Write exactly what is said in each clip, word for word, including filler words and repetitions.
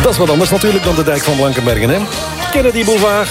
Dat is wat anders natuurlijk dan de dijk van Blankenbergen, hè? Kennedy Boulevard.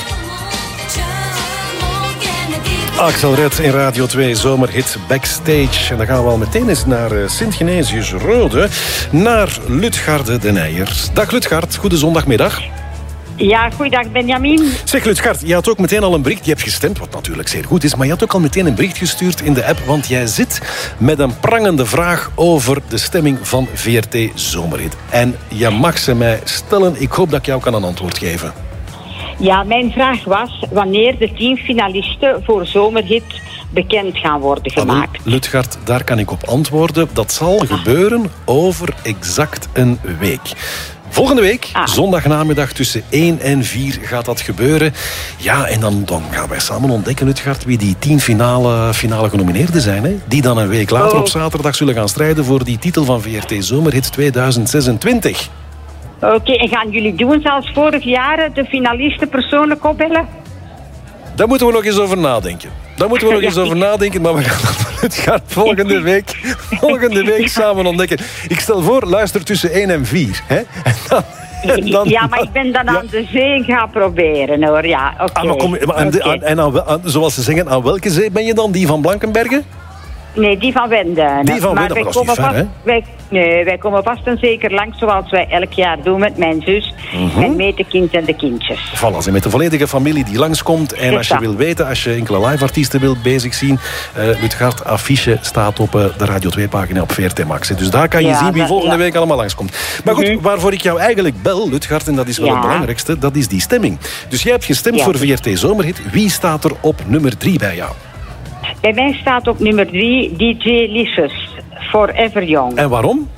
Axel Red in Radio twee, zomerhit Backstage. En dan gaan we al meteen eens naar uh, Sint-Genesius-Rode, naar Lutgarde de Nijers. Dag Lutgard, goede zondagmiddag. Ja, goeiedag Benjamin. Zeg Lutgard, je had ook meteen al een bericht. Je hebt gestemd, wat natuurlijk zeer goed is. Maar je had ook al meteen een bericht gestuurd in de app. Want jij zit met een prangende vraag over de stemming van V R T Zomerhit. En je mag ze mij stellen. Ik hoop dat ik jou kan een antwoord geven. Ja, mijn vraag was wanneer de tien finalisten voor Zomerhit bekend gaan worden gemaakt. Ah, Lutgard, daar kan ik op antwoorden. Dat zal gebeuren over exact een week. Volgende week, ah. zondagnamiddag tussen één en vier gaat dat gebeuren. Ja, en dan, dan gaan wij samen ontdekken, Lutgard, wie die tien finale, finale genomineerden zijn. Hè? Die dan een week later oh. op zaterdag zullen gaan strijden voor die titel van V R T Zomerhit tweeduizend zesentwintig. Oké, okay, en gaan jullie doen zoals vorig jaar de finalisten persoonlijk opbellen? Daar moeten we nog eens over nadenken. Daar moeten we nog eens over nadenken, maar we gaan het gaat volgende week, volgende week samen ontdekken. Ik stel voor, luister tussen één en vier. Hè? En dan, en dan, ja, maar ik ben dan aan ja. de zee gaan proberen, hoor. Ja, oké. Okay. Ah, en okay. en aan, aan, zoals ze zeggen, aan welke zee ben je dan? Die van Blankenbergen? Nee, die van Wenden. Die van Wenden, maar dat is niet ver, vast, hè? Wij, nee, wij komen vast en zeker langs zoals wij elk jaar doen met mijn zus. Mm-hmm. Met metekind en de kindjes. Voilà, met de volledige familie die langskomt. En als je wil weten, als je enkele live-artiesten wilt bezig zien, uh, Lutgard, affiche staat op uh, de Radio twee-pagina op V R T Max. Dus daar kan je ja, zien wie dat, volgende ja. week allemaal langskomt. Maar goed, mm-hmm. waarvoor ik jou eigenlijk bel, Lutgard, en dat is wel ja. het belangrijkste, dat is die stemming. Dus jij hebt gestemd ja. voor V R T Zomerhit. Wie staat er op nummer drie bij jou? Bij mij staat op nummer drie D J Licious, Forever Young. En waarom?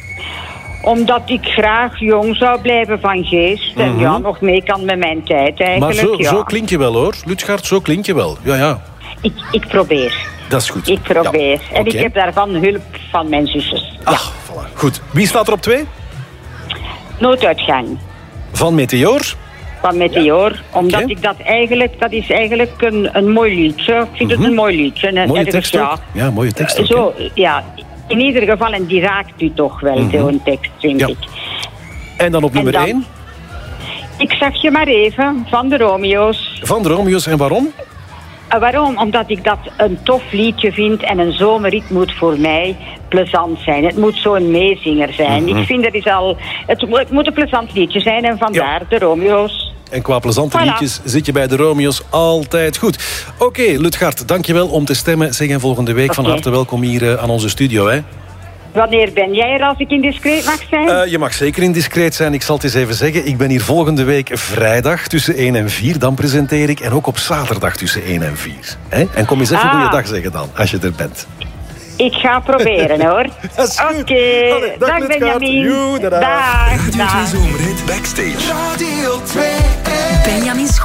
Omdat ik graag jong zou blijven van geest. Mm-hmm. En ja, nog mee kan met mijn tijd eigenlijk. Maar zo, ja. zo klink je wel, hoor. Lutgard, zo klink je wel. Ja, ja. Ik, ik probeer. Dat is goed. Ik probeer. Ja. En okay. ik heb daarvan hulp van mijn zusjes. Ach, ja. voilà. Goed. Wie staat er op twee? Nooduitgang. Van Meteor? Van Meteor, ja. omdat okay. ik dat eigenlijk, dat is eigenlijk een, een mooi liedje. Ik vind mm-hmm. het een mooi liedje. En mooie ergens, tekst ja, ook. Ja, mooie tekst ook. Zo, ja, in ieder geval, en die raakt u toch wel, mm-hmm. zo'n tekst, vind ja. ik. En dan op nummer dan, één? Ik zag je maar even, van de Romeo's. Van de Romeo's, en waarom? Uh, waarom? Omdat ik dat een tof liedje vind en een zomerrit moet voor mij plezant zijn. Het moet zo'n meezinger zijn. Mm-hmm. Ik vind dat is al... Het, het moet een plezant liedje zijn en vandaar ja. de Romeo's. En qua plezante voilà. liedjes zit je bij de Romeo's altijd goed. Oké, okay, Lutgard, dankjewel om te stemmen. Zeg, en volgende week okay. van harte welkom hier uh, aan onze studio, hè? Wanneer ben jij er als ik indiscreet mag zijn? Uh, je mag zeker indiscreet zijn. Ik zal het eens even zeggen. Ik ben hier volgende week vrijdag tussen één en vier. Dan presenteer ik. En ook op zaterdag tussen één en vier. He? En kom eens even ah. goeiedag zeggen dan, als je er bent. Ik ga proberen, hoor. Oké, okay. dag, dag Benjamin. Joe, dag. Radio twee Zomerhit Backstage. Radio twee. Benjamin Schoen.